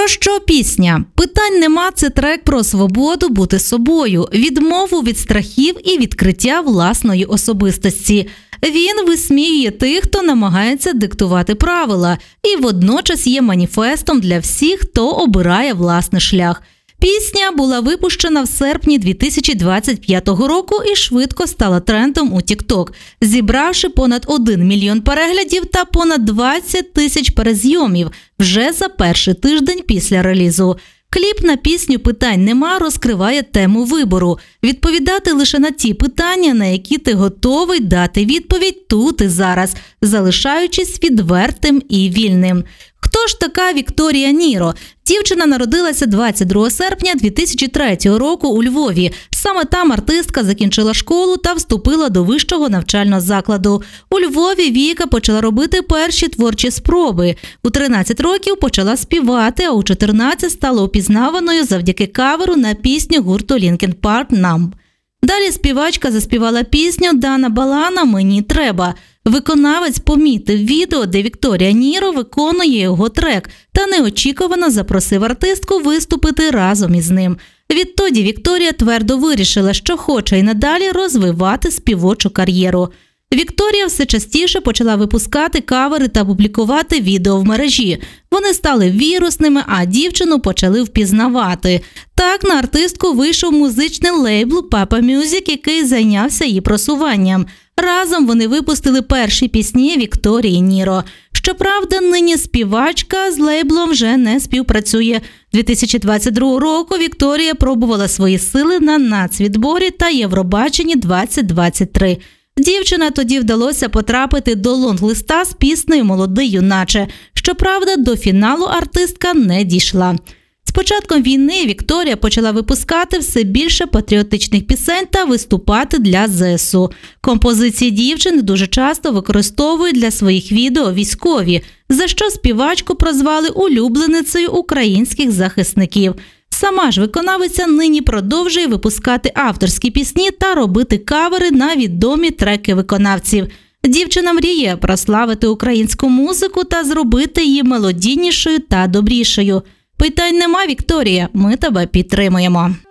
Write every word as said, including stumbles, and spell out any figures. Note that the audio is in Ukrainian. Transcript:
Про що пісня? Питань нема – це трек про свободу бути собою, відмову від страхів і відкриття власної особистості. Він висміює тих, хто намагається диктувати правила, і водночас є маніфестом для всіх, хто обирає власний шлях. Пісня була випущена в серпні дві тисячі двадцять п'ятого року і швидко стала трендом у TikTok, зібравши понад один мільйон переглядів та понад двадцять тисяч перезйомів вже за перший тиждень після релізу. Кліп на пісню «Питань нема» розкриває тему вибору – відповідати лише на ті питання, на які ти готовий дати відповідь тут і зараз, залишаючись відвертим і вільним. Хто ж така Вікторія Ніро? Дівчина народилася двадцять другого серпня дві тисячі третього року у Львові. Саме там артистка закінчила школу та вступила до вищого навчального закладу. У Львові Віка почала робити перші творчі спроби. У тринадцять років почала співати, а у чотирнадцять стала упізнаваною завдяки каверу на пісню гурту Linkin Park «Numb». Далі співачка заспівала пісню Дана Балана «Мені треба». Виконавець помітив відео, де Вікторія Ніро виконує його трек та неочікувано запросив артистку виступити разом із ним. Відтоді Вікторія твердо вирішила, що хоче і надалі розвивати співочу кар'єру. Вікторія все частіше почала випускати кавери та публікувати відео в мережі. Вони стали вірусними, а дівчину почали впізнавати. Так на артистку вийшов музичний лейбл Papa Music, який зайнявся її просуванням. Разом вони випустили перші пісні Вікторії Ніро. Щоправда, нині співачка з лейблом вже не співпрацює. дві тисячі двадцять другого року Вікторія пробувала свої сили на нацвідборі та Євробаченні двадцять двадцять три. Дівчина тоді вдалося потрапити до лонглиста з піснею «Молодий юначе». Щоправда, до фіналу артистка не дійшла. З початком війни Вікторія почала випускати все більше патріотичних пісень та виступати для зе ес у. Композиції дівчини дуже часто використовують для своїх відео військові, за що співачку прозвали улюбленицею українських захисників. Сама ж виконавиця нині продовжує випускати авторські пісні та робити кавери на відомі треки виконавців. Дівчина мріє прославити українську музику та зробити її мелодійнішою та добрішою. Питань нема, Вікторія, ми тебе підтримуємо.